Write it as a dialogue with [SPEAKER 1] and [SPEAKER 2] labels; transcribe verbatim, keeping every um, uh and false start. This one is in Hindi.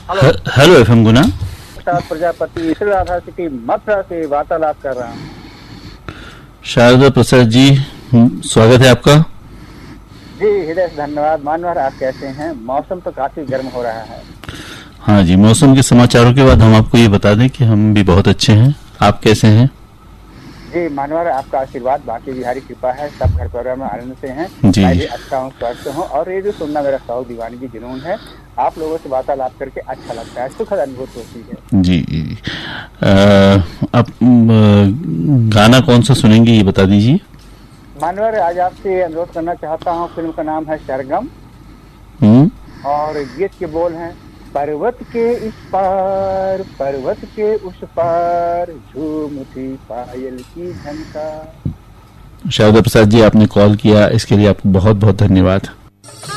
[SPEAKER 1] हेलो एफएम गुना।
[SPEAKER 2] प्रजापति राधा सिटी मथुरा से वार्तालाप कर रहा हूँ।
[SPEAKER 1] शारदा प्रसाद जी, स्वागत है आपका।
[SPEAKER 2] जी हृदय से धन्यवाद। मानवर, आप कैसे हैं? मौसम तो काफी गर्म हो रहा है।
[SPEAKER 1] हाँ जी, मौसम के समाचारों के बाद हम आपको ये बता दें कि हम भी बहुत अच्छे हैं। आप कैसे हैं?
[SPEAKER 2] जी मानवर, आपका आशीर्वाद, बाकी बिहारी कृपा है। सब घर परिवार में आनंद से हैं।
[SPEAKER 1] जी।
[SPEAKER 2] मैं भी अच्छा हूँ, स्वस्थ हूँ और रेडियो सुनना मेरा शौक, दीवानगी, जुनून है। आप लोगों से वार्तालाप करके अच्छा लगता है, सुखद अनुभूति होती है।
[SPEAKER 1] जी जी। आप गाना कौन सा सुनेंगे ये बता दीजिए।
[SPEAKER 2] मानवर, आज आपसे अनुरोध करना चाहता हूँ। फिल्म का नाम है सरगम और गीत के बोल हैं, पर्वत के इस पार पर्वत के उस पार झूम उठी पायल की झनकार।
[SPEAKER 1] शारदा प्रसाद जी, आपने कॉल किया, इसके लिए आपको बहुत बहुत धन्यवाद।